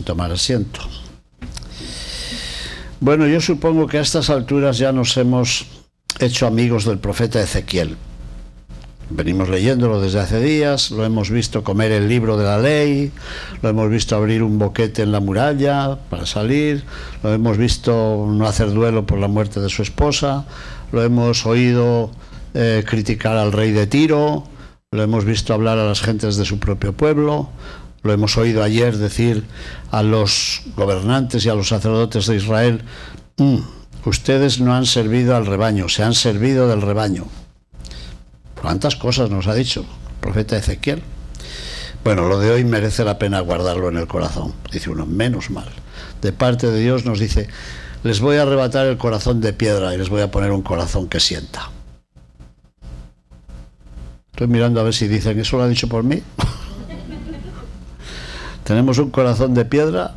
tomar asiento. Bueno, yo supongo que a estas alturas ya nos hemos hecho amigos del profeta Ezequiel. Venimos leyéndolo desde hace días, lo hemos visto comer el libro de la ley, lo hemos visto abrir un boquete en la muralla para salir, lo hemos visto no hacer duelo por la muerte de su esposa, lo hemos oído criticar al rey de Tiro, lo hemos visto hablar a las gentes de su propio pueblo, lo hemos oído ayer decir a los gobernantes y a los sacerdotes de Israel: ustedes no han servido al rebaño, se han servido del rebaño. ¿Cuántas cosas nos ha dicho el profeta Ezequiel? Bueno, lo de hoy merece la pena guardarlo en el corazón. Dice uno, menos mal. De parte de Dios nos dice: les voy a arrebatar el corazón de piedra y les voy a poner un corazón que sienta. Estoy mirando a ver si dicen, ¿eso lo ha dicho por mí? Tenemos un corazón de piedra,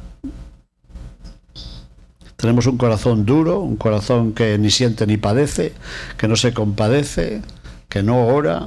tenemos un corazón duro, un corazón que ni siente ni padece, que no se compadece, que no ora.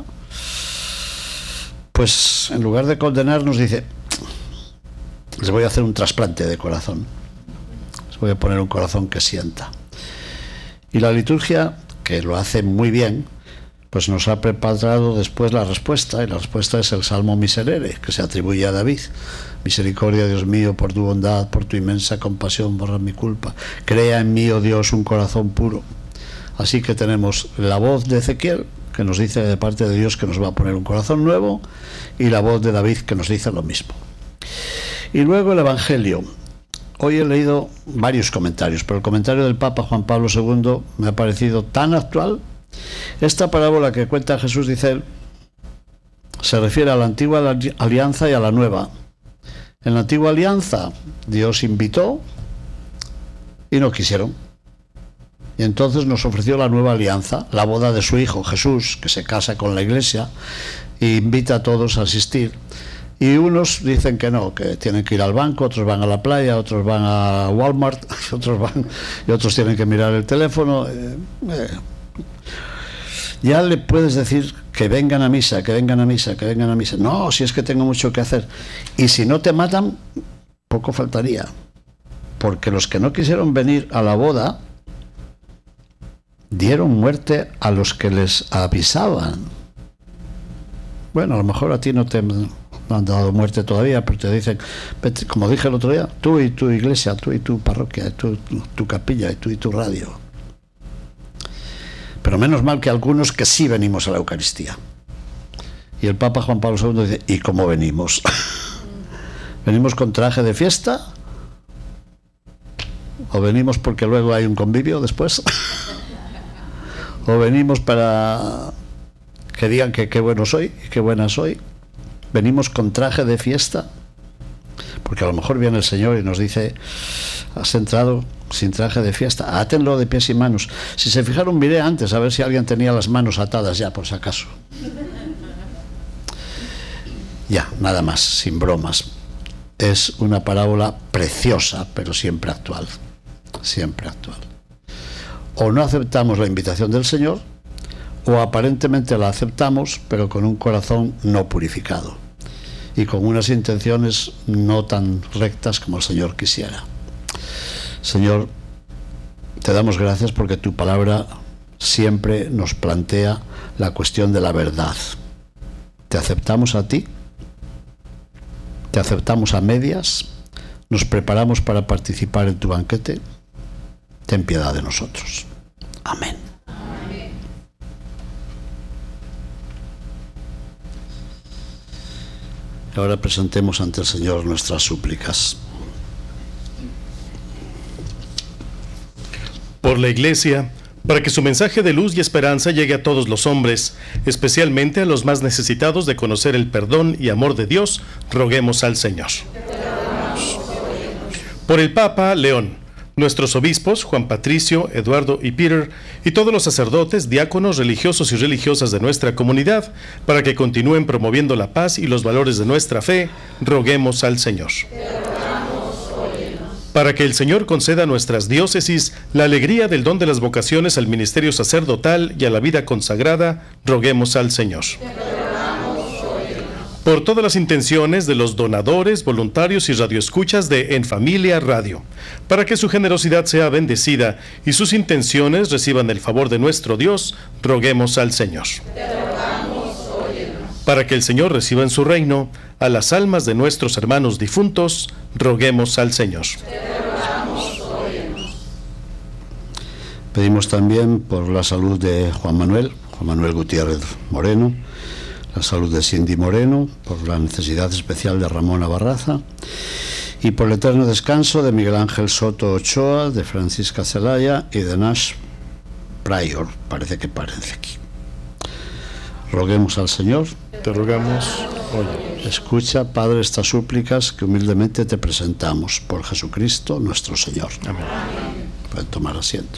Pues en lugar de condenarnos dice: les voy a hacer un trasplante de corazón, les voy a poner un corazón que sienta. Y la liturgia, que lo hace muy bien, pues nos ha preparado después la respuesta, y la respuesta es el Salmo Miserere, que se atribuye a David. Misericordia, Dios mío, por tu bondad, por tu inmensa compasión, borra mi culpa. Crea en mí, oh Dios, un corazón puro. Así que tenemos la voz de Ezequiel, que nos dice de parte de Dios que nos va a poner un corazón nuevo, y la voz de David, que nos dice lo mismo. Y luego el Evangelio. Hoy he leído varios comentarios, pero el comentario del Papa Juan Pablo II me ha parecido tan actual. Esta parábola que cuenta Jesús, dice él, se refiere a la antigua alianza y a la nueva. En la antigua alianza Dios invitó y no quisieron. Y entonces nos ofreció la nueva alianza, la boda de su Hijo Jesús, que se casa con la Iglesia e invita a todos a asistir. Y unos dicen que no, que tienen que ir al banco, otros van a la playa, otros van a Walmart, y otros tienen que mirar el teléfono. Ya le puedes decir que vengan a misa, que vengan a misa, que vengan a misa. No, si es que tengo mucho que hacer. Y si no te matan, poco faltaría. Porque los que no quisieron venir a la boda dieron muerte a los que les avisaban. Bueno, a lo mejor a ti no te han dado muerte todavía, pero te dicen, como dije el otro día, tú y tu iglesia, tú y tu parroquia, tu capilla, y tú y tu radio. Pero menos mal que algunos que sí venimos a la Eucaristía. Y el Papa Juan Pablo II dice: ¿y cómo venimos? ¿Venimos con traje de fiesta? ¿O venimos porque luego hay un convivio después? ¿O venimos para que digan que qué bueno soy y qué buena soy? ¿Venimos con traje de fiesta? Porque a lo mejor viene el Señor y nos dice: has entrado sin traje de fiesta, átenlo de pies y manos. Si se fijaron, miré antes a ver si alguien tenía las manos atadas ya, por si acaso. Ya, nada más, sin bromas. Es una parábola preciosa, pero siempre actual. Siempre actual. O no aceptamos la invitación del Señor, o aparentemente la aceptamos, pero con un corazón no purificado y con unas intenciones no tan rectas como el Señor quisiera. Señor, te damos gracias porque tu palabra siempre nos plantea la cuestión de la verdad. Te aceptamos a ti, te aceptamos a medias, nos preparamos para participar en tu banquete. Ten piedad de nosotros. Amén. Ahora presentemos ante el Señor nuestras súplicas. Por la Iglesia, para que su mensaje de luz y esperanza llegue a todos los hombres, especialmente a los más necesitados de conocer el perdón y amor de Dios, roguemos al Señor. Por el Papa León, nuestros obispos, Juan Patricio, Eduardo y Peter, y todos los sacerdotes, diáconos, religiosos y religiosas de nuestra comunidad, para que continúen promoviendo la paz y los valores de nuestra fe, roguemos al Señor. Para que el Señor conceda a nuestras diócesis la alegría del don de las vocaciones al ministerio sacerdotal y a la vida consagrada, roguemos al Señor. por todas las intenciones de los donadores, voluntarios y radioescuchas de En Familia Radio, para que su generosidad sea bendecida y sus intenciones reciban el favor de nuestro Dios, roguemos al Señor. Te rogamos, óyenos. Para que el Señor reciba en su reino a las almas de nuestros hermanos difuntos, roguemos al Señor. Te rogamos, óyenos. Pedimos también por la salud de Juan Manuel Gutiérrez Moreno, la salud de Cindy Moreno, por la necesidad especial de Ramona Barraza y por el eterno descanso de Miguel Ángel Soto Ochoa, de Francisca Zelaya y de Nash Pryor, parece aquí. Roguemos al Señor. Te rogamos, oye. Escucha, Padre, estas súplicas que humildemente te presentamos por Jesucristo nuestro Señor. Amén. Pueden tomar asiento.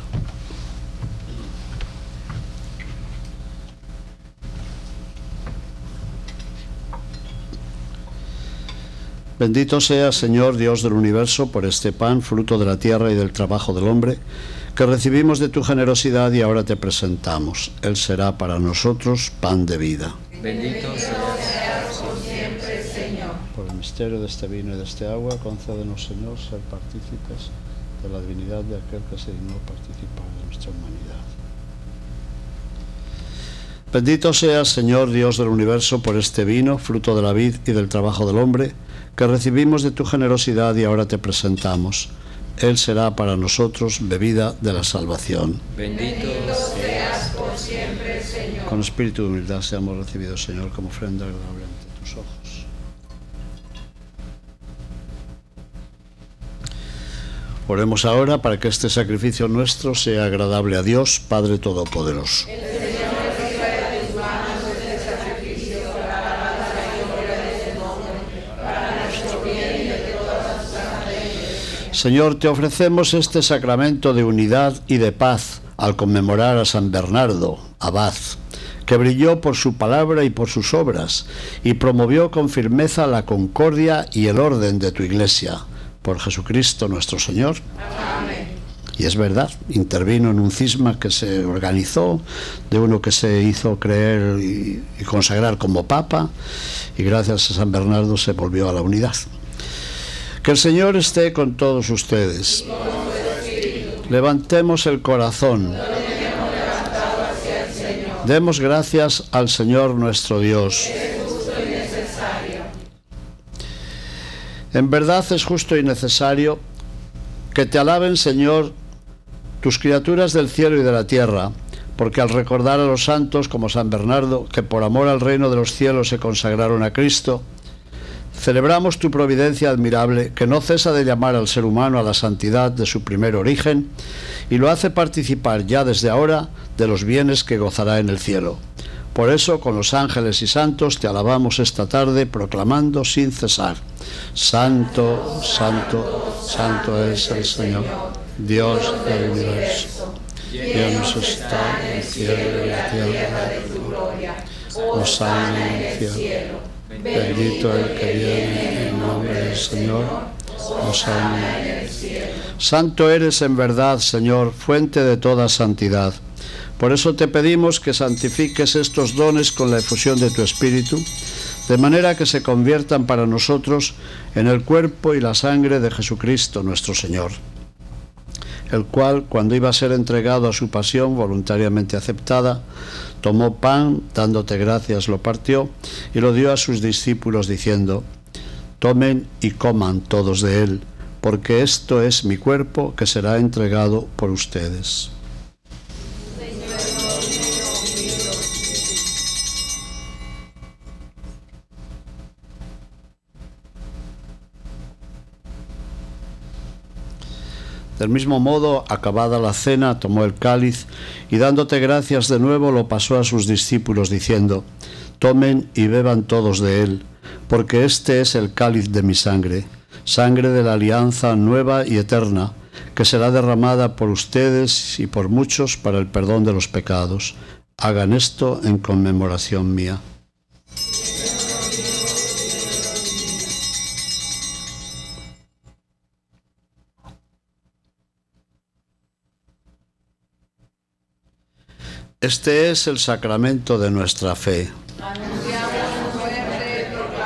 Bendito sea, Señor Dios del universo, por este pan, fruto de la tierra y del trabajo del hombre, que recibimos de tu generosidad y ahora te presentamos. Él será para nosotros pan de vida. Bendito seas por siempre, Señor. Por el misterio de este vino y de este agua, concédenos, Señor, ser partícipes de la divinidad de aquel que se dignó participar de nuestra humanidad. Bendito seas, Señor Dios del universo, por este vino, fruto de la vid y del trabajo del hombre, que recibimos de tu generosidad y ahora te presentamos. Él será para nosotros bebida de la salvación. Bendito seas por siempre, Señor. Con espíritu de humildad seamos recibidos, Señor, como ofrenda agradable ante tus ojos. Oremos ahora para que este sacrificio nuestro sea agradable a Dios, Padre Todopoderoso. Señor, te ofrecemos este sacramento de unidad y de paz al conmemorar a San Bernardo, abad, que brilló por su palabra y por sus obras y promovió con firmeza la concordia y el orden de tu Iglesia. Por Jesucristo nuestro Señor. Amén. Y es verdad, intervino en un cisma que se organizó, de uno que se hizo creer y consagrar como papa, y gracias a San Bernardo se volvió a la unidad. Que el Señor esté con todos ustedes. Levantemos el corazón. Demos gracias al Señor nuestro Dios. En verdad es justo y necesario que te alaben, Señor, tus criaturas del cielo y de la tierra, porque al recordar a los santos como San Bernardo, que por amor al reino de los cielos se consagraron a Cristo, celebramos tu providencia admirable, que no cesa de llamar al ser humano a la santidad de su primer origen y lo hace participar ya desde ahora de los bienes que gozará en el cielo. Por eso, con los ángeles y santos, te alabamos esta tarde, proclamando sin cesar: Santo, Santo, Santo es el Señor, Dios del universo. Llenos está el cielo y la tierra de tu gloria. Hosana en el cielo. Bendito el que viene en nombre del Señor. Hosana en el cielo. Santo eres en verdad, Señor, fuente de toda santidad. Por eso te pedimos que santifiques estos dones con la efusión de tu Espíritu, de manera que se conviertan para nosotros en el cuerpo y la sangre de Jesucristo nuestro Señor, el cual, cuando iba a ser entregado a su pasión voluntariamente aceptada, tomó pan, dándote gracias, lo partió y lo dio a sus discípulos diciendo: tomen y coman todos de él, porque esto es mi cuerpo que será entregado por ustedes. Del mismo modo, acabada la cena, tomó el cáliz y dándote gracias de nuevo lo pasó a sus discípulos diciendo: tomen y beban todos de él, porque este es el cáliz de mi sangre, sangre de la alianza nueva y eterna, que será derramada por ustedes y por muchos para el perdón de los pecados. Hagan esto en conmemoración mía. Este es el sacramento de nuestra fe. Anunciamos tu muerte, proclamamos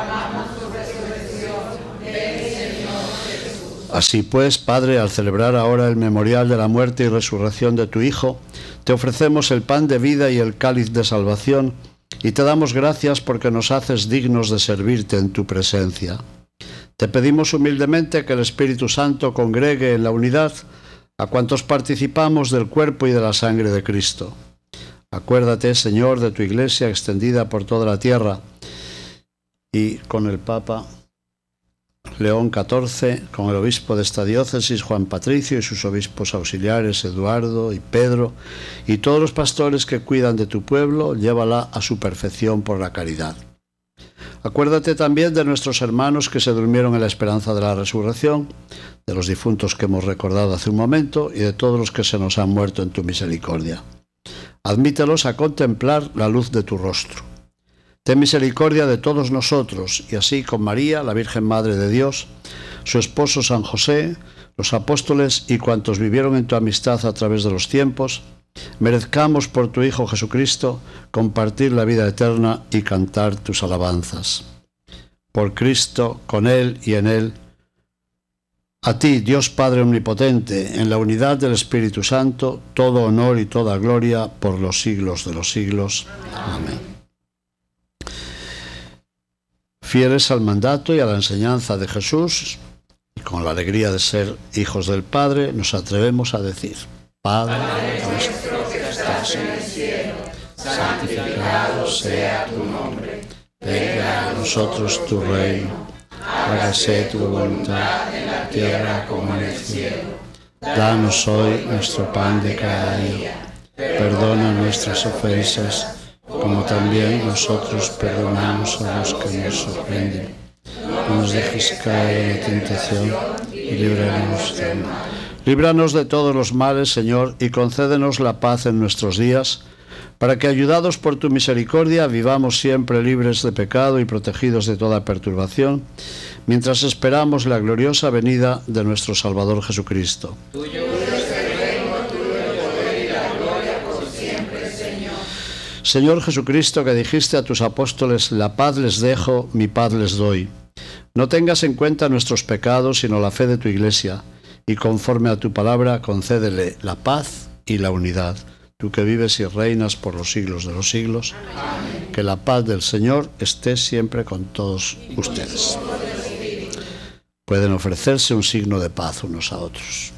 Así pues, Padre, al celebrar ahora el memorial de la muerte y resurrección de tu Hijo, te ofrecemos el pan de vida y el cáliz de salvación, y te damos gracias porque nos haces dignos de servirte en tu presencia. Te pedimos humildemente que el Espíritu Santo congregue en la unidad a cuantos participamos del cuerpo y de la sangre de Cristo. Acuérdate, Señor, de tu Iglesia extendida por toda la tierra, y con el Papa León XIV, con el obispo de esta diócesis, Juan Patricio, y sus obispos auxiliares, Eduardo y Pedro, y todos los pastores que cuidan de tu pueblo, llévala a su perfección por la caridad. Acuérdate también de nuestros hermanos que se durmieron en la esperanza de la resurrección, de los difuntos que hemos recordado hace un momento, y de todos los que se nos han muerto en tu misericordia. Admítelos a contemplar la luz de tu rostro. Ten misericordia de todos nosotros, y así con María, la Virgen Madre de Dios, su esposo San José, los apóstoles y cuantos vivieron en tu amistad a través de los tiempos, merezcamos por tu Hijo Jesucristo compartir la vida eterna y cantar tus alabanzas. Por Cristo, con Él y en Él, a ti, Dios Padre Omnipotente, en la unidad del Espíritu Santo, todo honor y toda gloria por los siglos de los siglos. Amén. Fieles al mandato y a la enseñanza de Jesús, y con la alegría de ser hijos del Padre, nos atrevemos a decir: Padre nuestro que estás en el cielo, santificado sea tu nombre. Venga a nosotros tu reino. Hágase tu voluntad en la tierra como en el cielo. Danos hoy nuestro pan de cada día. Perdona nuestras ofensas, como también nosotros perdonamos a los que nos ofenden. No nos dejes caer en la tentación y líbranos del mal. Líbranos de todos los males, Señor, y concédenos la paz en nuestros días, para que, ayudados por tu misericordia, vivamos siempre libres de pecado y protegidos de toda perturbación, mientras esperamos la gloriosa venida de nuestro Salvador Jesucristo. Señor Jesucristo, que dijiste a tus apóstoles: la paz les dejo, mi paz les doy. No tengas en cuenta nuestros pecados, sino la fe de tu Iglesia, y conforme a tu palabra, concédele la paz y la unidad. Tú que vives y reinas por los siglos de los siglos, amén. Que la paz del Señor esté siempre con todos ustedes. Pueden ofrecerse un signo de paz unos a otros.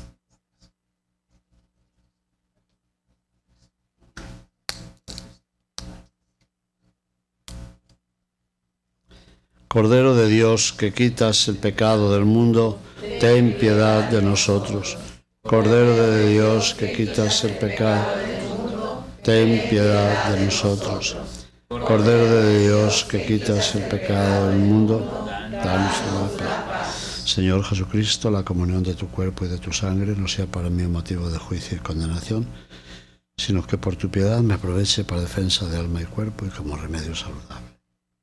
Cordero de Dios, que quitas el pecado del mundo, ten piedad de nosotros. Cordero de Dios, que quitas el pecado, ten piedad de nosotros. Cordero de Dios, que quitas el pecado del mundo, danos la paz. Señor Jesucristo, la comunión de tu cuerpo y de tu sangre no sea para mí un motivo de juicio y condenación, sino que por tu piedad me aproveche para defensa de alma y cuerpo y como remedio saludable.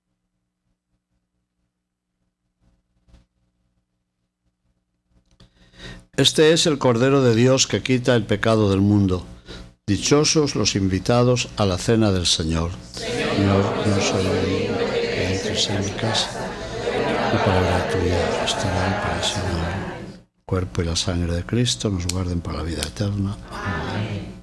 Este es el Cordero de Dios que quita el pecado del mundo. Dichosos los invitados a la cena del Señor. Señor, no soy digno que entres en mi casa. La palabra tuya estará para el Señor. El cuerpo y la sangre de Cristo nos guarden para la vida eterna. Amén.